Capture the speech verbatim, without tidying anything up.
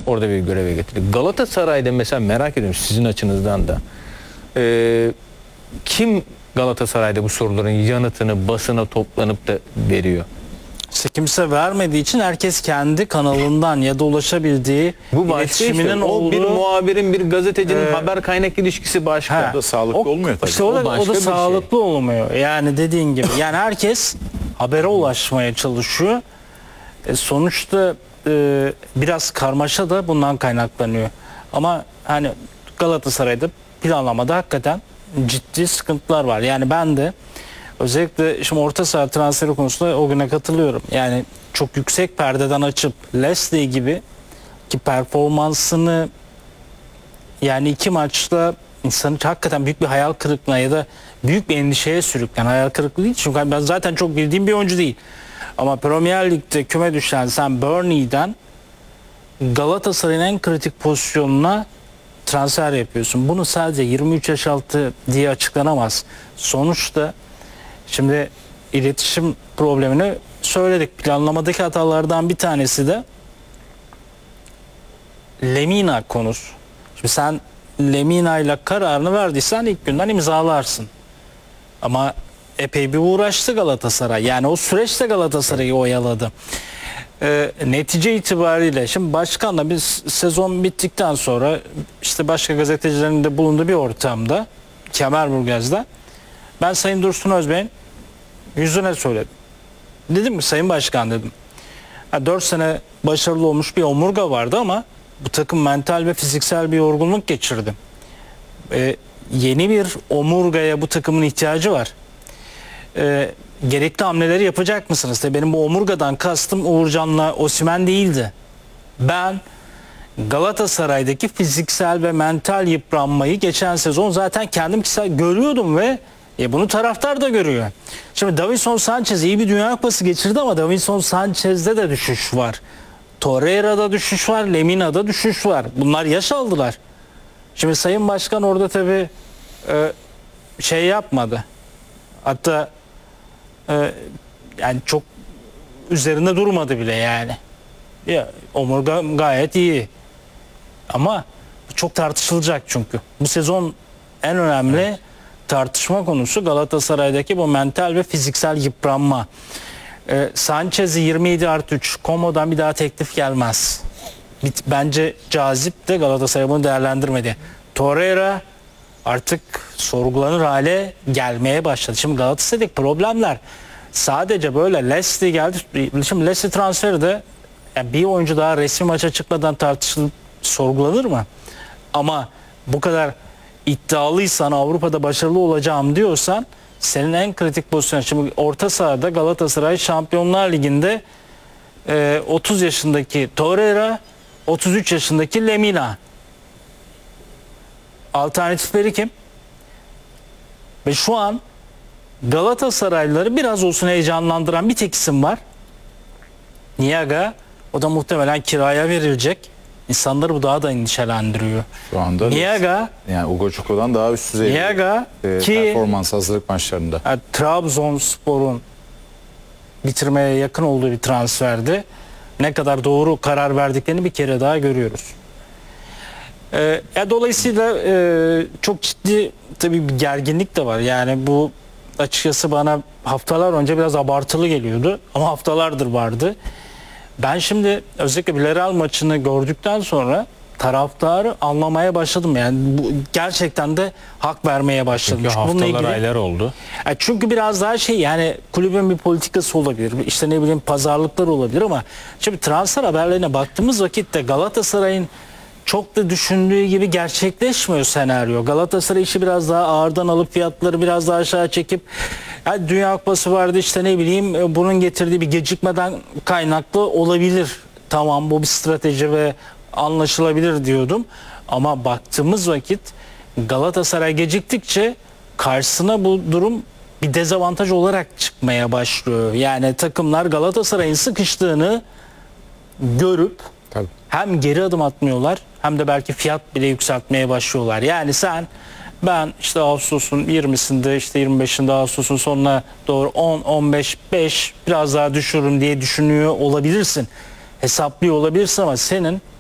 orada bir göreve getirdi. Galatasaray'da mesela merak ediyorum sizin açınızdan da. Ee, kim Galatasaray'da bu soruların yanıtını basına toplanıp da veriyor? İşte kimse vermediği için herkes kendi kanalından ya da ulaşabildiği Bu başka işte. O olduğu, bir muhabirin, bir gazetecinin e, haber kaynak ilişkisi başka. Ha, O da sağlıklı o, olmuyor tabii. İşte o da, O o başka da bir sağlıklı şey. olmuyor. Yani dediğin gibi. Yani herkes habere ulaşmaya çalışıyor. E, sonuçta e, biraz karmaşa da bundan kaynaklanıyor. Ama hani Galatasaray'da planlamada hakikaten ciddi sıkıntılar var. Yani ben de özellikle şimdi orta saha transferi konusunda o güne katılıyorum. Yani çok yüksek perdeden açıp Leslie gibi ki performansını yani iki maçta insanı hakikaten büyük bir hayal kırıklığına ya da büyük bir endişeye sürükleyen, hayal kırıklığı değil. Çünkü ben zaten çok bildiğim bir oyuncu değil. Ama Premier Lig'de küme düşen sen Burnley'den Galatasaray'ın en kritik pozisyonuna transfer yapıyorsun. Bunu sadece yirmi üç yaş altı diye açıklanamaz. Sonuçta şimdi iletişim problemini söyledik. Planlamadaki hatalardan bir tanesi de Lemina konusu. Şimdi sen Lemina ile kararını verdiysen ilk günden imzalarsın. Ama epey bir uğraştı Galatasaray. Yani o süreçte Galatasaray'ı oyaladı. Ee, netice itibariyle şimdi başkanla biz sezon bittikten sonra işte başka gazetecilerin de bulunduğu bir ortamda Kemerburgaz'da ben Sayın Dursun Özbey'in yüzüne söyledim. Dedim ki Sayın Başkan dedim. dört sene başarılı olmuş bir omurga vardı ama bu takım mental ve fiziksel bir yorgunluk geçirdi. Ee, yeni bir omurgaya bu takımın ihtiyacı var. Ee, gerekli hamleleri yapacak mısınız? Tabii benim bu omurgadan kastım Uğurcan'la Osimhen değildi. Ben Galatasaray'daki fiziksel ve mental yıpranmayı geçen sezon zaten kendim kişisel görüyordum ve e, bunu taraftar da görüyor. Şimdi Davinson Sanchez iyi bir Dünya Kupası geçirdi ama Davinson Sanchez'de de düşüş var. Torreira'da düşüş var, Lemina'da düşüş var. Bunlar yaş aldılar. Şimdi Sayın Başkan orada tabii e, şey yapmadı. Hatta e, yani çok üzerinde durmadı bile yani. Ya, omurga gayet iyi. Ama çok tartışılacak çünkü. Bu sezon en önemli evet. tartışma konusu Galatasaray'daki bu mental ve fiziksel yıpranma. Ee, Sanchez'i yirmi yedi artı üç Como'dan bir daha teklif gelmez. Bence cazip de Galatasaray bunu değerlendirmedi. Torreira artık sorgulanır hale gelmeye başladı. Şimdi Galatasaray'daki problemler sadece böyle Leslie geldi. Şimdi Leslie transferi de yani bir oyuncu daha resmi maça çıkmadan tartışılıp sorgulanır mı? Ama bu kadar iddialıysan, Avrupa'da başarılı olacağım diyorsan senin en kritik pozisyonu. Şimdi orta sahada Galatasaray Şampiyonlar Ligi'nde e, otuz yaşındaki Torreira, otuz üç yaşındaki Lemina. Alternatifleri kim? Ve şu an Galatasaraylıları biraz olsun heyecanlandıran bir tek isim var. Niaga. O da muhtemelen kiraya verilecek. İnsanları bu daha da endişelendiriyor. Şu anda Niaga, yani Ugo Çuko'dan daha üst düzey Niaga e, ki performans hazırlık maçlarında. Yani, Trabzonspor'un bitirmeye yakın olduğu bir transferdi. Ne kadar doğru karar verdiklerini bir kere daha görüyoruz. Ee, ya dolayısıyla e, çok ciddi tabii bir gerginlik de var. Yani bu açıkçası bana haftalar önce biraz abartılı geliyordu ama haftalardır vardı. Ben şimdi özellikle Villarreal maçını gördükten sonra taraftarı anlamaya başladım. Yani bu gerçekten de hak vermeye başladım. Çünkü Çünkü bununla haftalar ilgili, aylar oldu. yani çünkü biraz daha şey yani kulübün bir politikası olabilir. İşte ne bileyim pazarlıklar olabilir ama şimdi transfer haberlerine baktığımız vakitte Galatasaray'ın çok da düşündüğü gibi gerçekleşmiyor senaryo. Galatasaray işi biraz daha ağırdan alıp fiyatları biraz daha aşağı çekip yani Dünya Kupası vardı işte ne bileyim bunun getirdiği bir gecikmeden kaynaklı olabilir. Tamam bu bir strateji ve anlaşılabilir diyordum. Ama baktığımız vakit Galatasaray geciktikçe karşısına bu durum bir dezavantaj olarak çıkmaya başlıyor. Yani takımlar Galatasaray'ın sıkıştığını görüp Tabii. hem geri adım atmıyorlar hem de belki fiyat bile yükseltmeye başlıyorlar. Yani sen ben işte Ağustos'un yirmisinde işte yirmi beşinde Ağustos'un sonuna doğru on on beş beş biraz daha düşürürüm diye düşünüyor olabilirsin. Hesaplıyor olabilirsin ama senin